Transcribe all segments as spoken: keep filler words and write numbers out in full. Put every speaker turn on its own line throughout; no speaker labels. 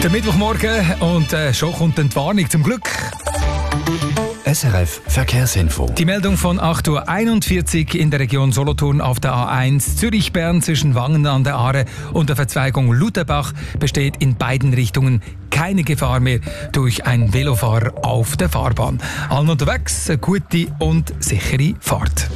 Der Mittwochmorgen und äh, schon kommt die Warnung zum Glück.
S R F Verkehrsinfo.
Die Meldung von acht Uhr einundvierzig in der Region Solothurn auf der A eins Zürich-Bern zwischen Wangen an der Aare und der Verzweigung Lutherbach besteht in beiden Richtungen keine Gefahr mehr durch einen Velofahrer auf der Fahrbahn. Allen unterwegs eine gute und sichere Fahrt.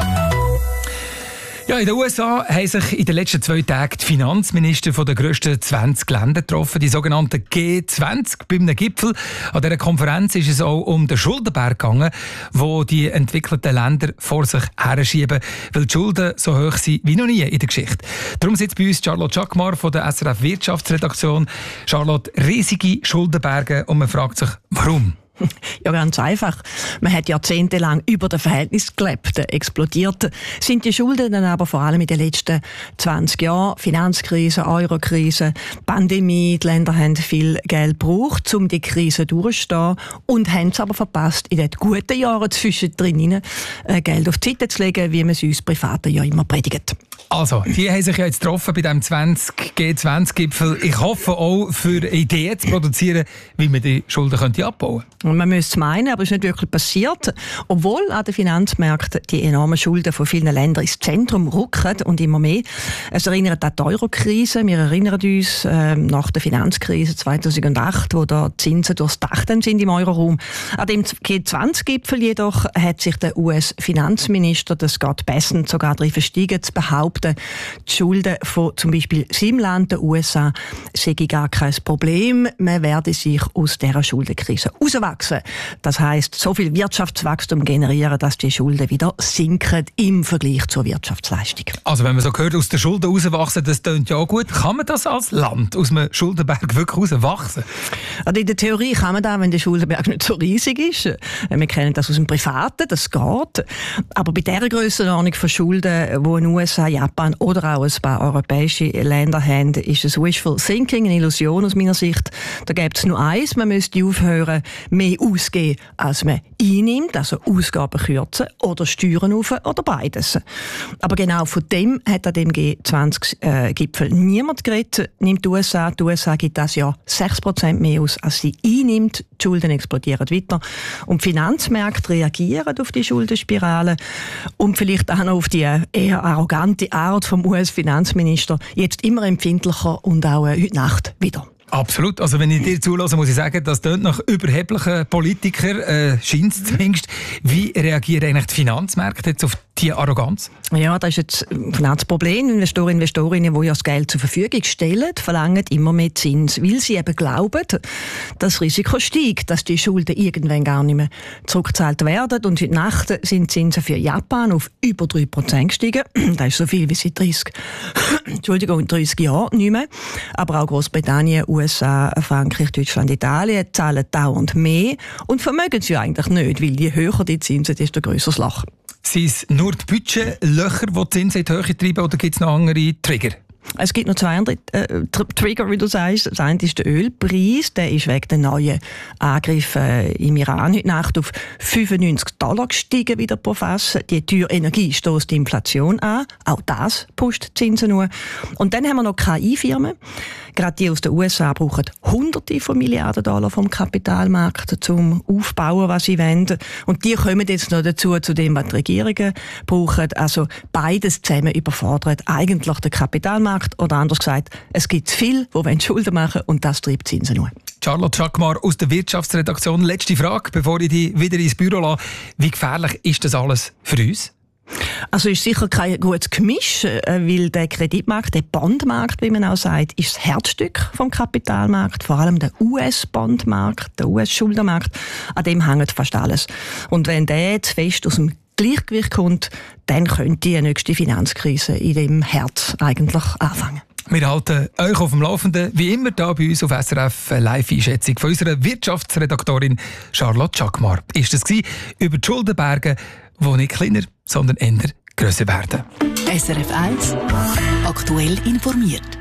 Ja, in den U S A haben sich in den letzten zwei Tagen die Finanzminister von den grössten zwanzig Länder getroffen, die sogenannten G zwanzig, bei einem Gipfel. An dieser Konferenz ist es auch um den Schuldenberg gegangen, wo die entwickelten Länder vor sich herschieben, weil die Schulden so hoch sind wie noch nie in der Geschichte. Darum sitzt bei uns Charlotte Chakmar von der S R F Wirtschaftsredaktion. Charlotte, riesige Schuldenberge und man fragt sich, warum?
Ja, ganz einfach. Man hat jahrzehntelang über dem Verhältnis gelebt, explodiert. Sind die Schulden dann aber vor allem in den letzten zwanzig Jahren, Finanzkrise, Eurokrise, Pandemie, die Länder haben viel Geld gebraucht, um die Krise durchzustehen und haben es aber verpasst, in den guten Jahren zwischendrin Geld auf die Seite zu legen, wie man es uns Privaten ja immer predigt.
Also, die haben sich ja jetzt getroffen bei diesem G zwanzig Gipfel. Ich hoffe auch, für Ideen zu produzieren, wie man die Schulden könnte abbauen könnte.
Und man müsste es meinen, aber es ist nicht wirklich passiert. Obwohl an den Finanzmärkten die enormen Schulden von vielen Ländern ins Zentrum rücken und immer mehr. Es erinnert an die Eurokrise. Wir erinnern uns äh, nach der Finanzkrise zweitausendacht, wo da die Zinsen durchs Dach sind im Euroraum. An dem G zwanzig Gipfel jedoch hat sich der U S-Finanzminister, der Scott Bessent, sogar darauf verstiegen, zu behaupten, die Schulden von zum Beispiel seinem Land, den U S A, sei gar kein Problem. Man werde sich aus dieser Schuldenkrise herauswachsen. Das heisst, so viel Wirtschaftswachstum generieren, dass die Schulden wieder sinken im Vergleich zur Wirtschaftsleistung.
Also wenn man so hört, aus den Schulden herauswachsen, das klingt ja auch gut. Kann man das als Land aus dem Schuldenberg wirklich herauswachsen?
Also in der Theorie kann man das, wenn der Schuldenberg nicht so riesig ist. Wir kennen das aus dem Privaten, das geht. Aber bei dieser Grössenordnung von Schulden, die in den U S A, Japan oder auch ein paar europäische Länder haben, ist es Wishful Thinking, eine Illusion aus meiner Sicht. Da gibt es nur eins, man müsste aufhören, mehr ausgeben, als man einnimmt, also Ausgaben kürzen oder Steuern auf oder beides. Aber genau von dem hat an dem G zwanzig Gipfel niemand geredet. Nimmt die U S A. Die U S A gibt das Jahr sechs Prozent mehr aus, als sie einnimmt. Die Schulden explodieren weiter. Und die Finanzmärkte reagieren auf die Schuldenspirale und vielleicht auch noch auf die eher arrogante Art vom U S-Finanzminister. Jetzt immer empfindlicher und auch äh, heute Nacht wieder.
Absolut. Also wenn ich dir zulasse, muss ich sagen, das tönt nach überheblichen Politikern, äh, scheint es zumindest. Wie reagieren eigentlich die Finanzmärkte jetzt auf die Arroganz?
Ja, das ist jetzt ein das Problem. Investoren, Investorinnen, die ja das Geld zur Verfügung stellen, verlangen immer mehr Zins, weil sie eben glauben, dass das Risiko steigt, dass die Schulden irgendwann gar nicht mehr zurückgezahlt werden. Und heute Nacht sind die Zinsen für Japan auf über drei Prozent gestiegen. Das ist so viel wie seit dreißig, Entschuldigung, dreißig Jahren nicht mehr. Aber auch Großbritannien, U S A, Frankreich, Deutschland, Italien zahlen dauernd mehr und vermögen sie eigentlich nicht, weil je höher die Zinsen, desto grösser das Loch.
Sind es nur die Budgetlöcher, die die Zinsen in die Höhe treiben, oder gibt es noch andere Trigger?
Es gibt noch zwei andere äh, Trigger, wie du sagst. Das eine ist der Ölpreis. Der ist wegen der neuen Angriffe äh, im Iran heute Nacht auf fünfundneunzig Dollar gestiegen wieder pro Fass. Die teure Energie stößt die Inflation an. Auch das pusht die Zinsen nur. Und dann haben wir noch K I-Firmen. Gerade die aus den U S A brauchen Hunderte von Milliarden Dollar vom Kapitalmarkt zum Aufbauen, was sie wollen. Und die kommen jetzt noch dazu, zu dem, was die Regierungen brauchen. Also beides zusammen überfordert eigentlich den Kapitalmarkt. Oder anders gesagt, es gibt zu viele, die Schulden machen wollen und das treibt Zinsen nur.
Charlotte Chakmar aus der Wirtschaftsredaktion. Letzte Frage, bevor ich dich wieder ins Büro lasse. Wie gefährlich ist das alles für uns?
Also ist sicher kein gutes Gemisch, weil der Kreditmarkt, der Bondmarkt, wie man auch sagt, ist das Herzstück vom Kapitalmarkt, vor allem der U S-Bondmarkt, der U S-Schuldenmarkt, an dem hängt fast alles. Und wenn der zu fest aus dem Gleichgewicht kommt, dann könnte die nächste Finanzkrise in dem Herz eigentlich anfangen.
Wir halten euch auf dem Laufenden, wie immer hier bei uns auf S R F, eine Live-Einschätzung von unserer Wirtschaftsredaktorin Charlotte Chakmar. Ist das gewesen, über die Schuldenberge, die nicht kleiner, sondern eher grösser werden.
S R F eins aktuell informiert.